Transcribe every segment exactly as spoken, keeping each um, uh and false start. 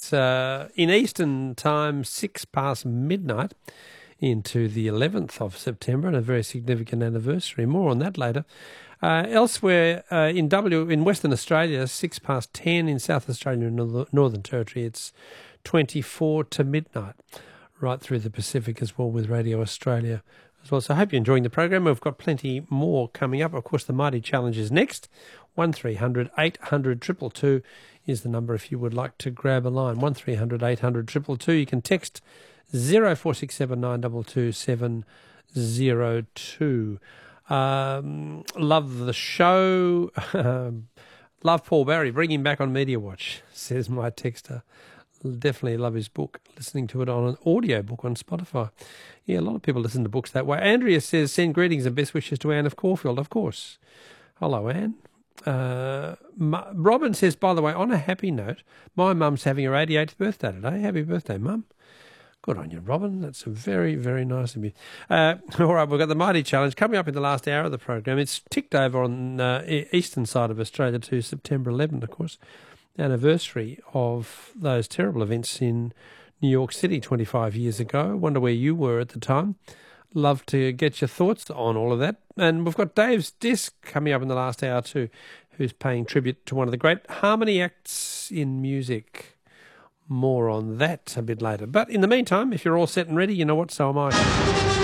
It's uh, in Eastern time, six past midnight into the eleventh of September, and a very significant anniversary. More on that later. Uh, elsewhere uh, in W in Western Australia, six past ten. In South Australia and Northern Territory, it's twenty-four to midnight. Right through the Pacific as well with Radio Australia as well. So I hope you're enjoying the program. We've got plenty more coming up. Of course, the Mighty Challenge is next. one three hundred eight hundred two two two is the number if you would like to grab a line. one three hundred eight hundred two two two. You can text zero four six seven nine two two seven zero two. Um, love the show. Love Paul Barry. Bring him back on Media Watch, says my texter. Definitely love his book, listening to it on an audio book on Spotify. Yeah, a lot of people listen to books that way. Andrea says, send greetings and best wishes to Anne of Caulfield, of course. Hello, Anne. Uh, Ma- Robin says, by the way, on a happy note, my mum's having her eighty-eighth birthday today. Happy birthday, Mum. Good on you, Robin. That's very, very nice of you. Uh, all right, we've got the Mighty Challenge coming up in the last hour of the program. It's ticked over on the uh, eastern side of Australia to September eleventh, of course. Anniversary of those terrible events in New York City twenty-five years ago. Wonder where you were at the time. Love to get your thoughts on all of that. And we've got Dave's Disc coming up in the last hour too, who's paying tribute to one of the great harmony acts in music. More on that a bit later. But in the meantime, if you're all set and ready, you know what, so am I.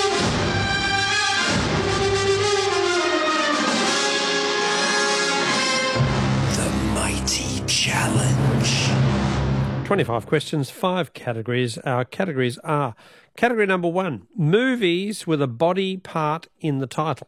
Challenge. twenty-five questions, five categories. Our categories are category number one, movies with a body part in the title.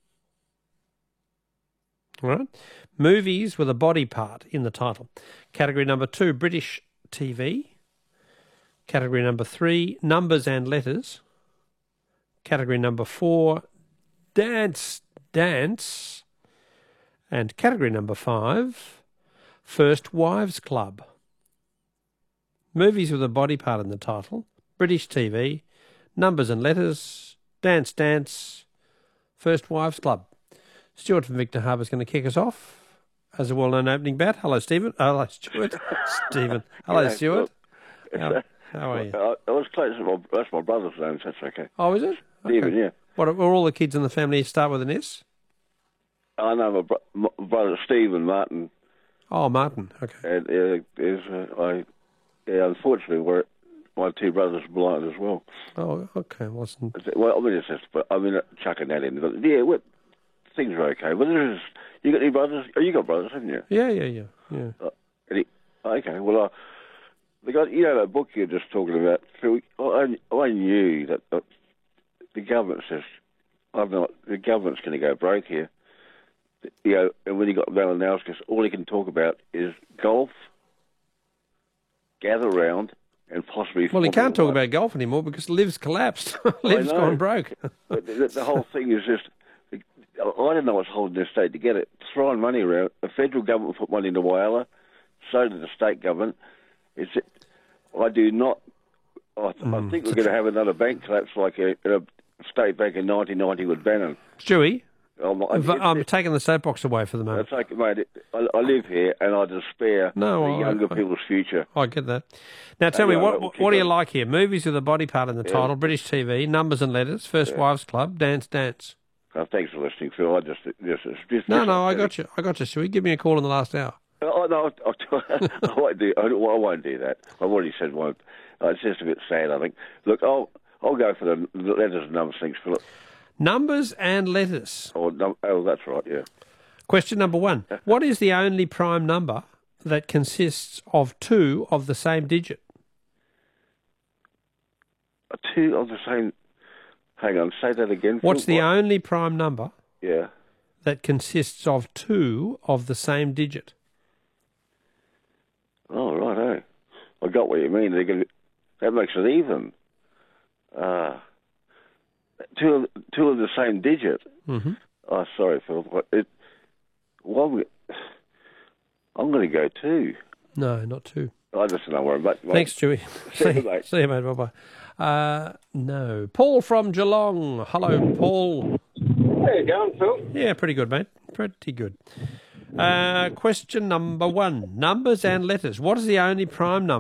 All right? Movies with a body part in the title. Category number two, British T V. Category number three, numbers and letters. Category number four, dance, dance. And category number five, First Wives Club. Movies with a body part in the title, British T V, numbers and letters, dance, dance, First Wives Club. Stuart from Victor Harbour is going to kick us off as a well-known opening bat. Hello, Stephen. Hello, Stuart. Stephen. Hello, yeah, Stuart. Well, how, how are you? I, I was close to my, that's my brother's name, so that's okay. Oh, is it? Stephen, Okay. yeah. What, are all the kids in the family start with an S? I know my, bro- my brother Stephen Martin. Oh, Martin. Okay. And uh, is, uh, I, yeah, unfortunately, we're, my two brothers are blind as well. Oh, okay. Wasn't. Well, I mean, it's just, but I mean, chucking that in. But yeah, what, things are okay. But there's, you got any brothers? Oh, you got brothers, haven't you? Yeah, yeah, yeah, yeah. Uh, any, okay, well, uh, the guy, you know that book you're just talking about, Phil, I, I knew that the, the government says, I'm not, the government's going to go broke here. You know, and when he got Malinowskis, all he can talk about is golf, gather round, and possibly... Well, he can't talk about golf anymore because Liv's collapsed. Liv's gone broke. But the, the whole thing is just... I don't know what's holding the state together. It's throwing money around. The federal government put money into Whyalla, so did the state government. It's, I do not... I, th- Mm. I think we're going to have another bank collapse like a, a state bank in nineteen ninety with Bannon. Stewie, I'm, I'm, I'm taking the soapbox away for the moment. It's like, mate, I, I live here and I despair No, the I- younger I- people's future. I get that. Now, tell Uh, me, yeah, what we'll what do you keep like here? Movies with a body part in the Yeah. title, British T V, numbers and letters, First Wives Club, dance, dance. Oh, thanks for listening, Phil. I just, just, just, just No, no, I got you. I got you, Stewie. Give me a call in the last hour. Oh, no, I, I won't do. I, I won't do that. I've already said won't. Uh, it's just a bit sad, I think. Look, I'll I'll go for the letters and numbers. Thanks, Philip. Numbers and letters. Oh, no, oh, that's right. Yeah. Question number one. What is the only prime number that consists of two of the same digit? Two of the same. Hang on, say that again. What's Phil. the What? only prime number Yeah. that consists of two of the same digit? Oh, right, eh? I got what you mean. They're gonna, that makes it even. Uh, two, of, two of the same digit. Mm-hmm. Oh, sorry, Phil. What, it, well, I'm going to go two. No, not two. I just don't know where I'm at. Thanks, Stewie. See you, mate. See you, mate. Bye-bye. Uh, no. Paul from Geelong. Hello, Paul. How you going, Phil? Yeah, pretty good, mate. Pretty good. Uh, question number one. Numbers and letters. What is the only prime number